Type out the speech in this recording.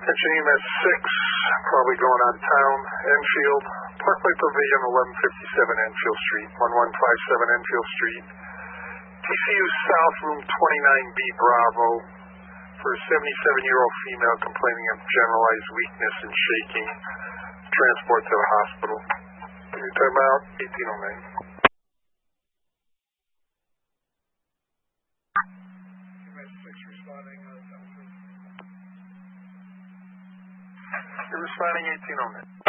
Attention EMS 6, probably going on town, Enfield, Parkway Pavilion, 1157 Enfield Street, 1157 Enfield Street. TCU South, room 29B, Bravo, for a 77-year-old female complaining of generalized weakness and shaking. Transport to the hospital. Can you time out? 1809. You're responding 1809.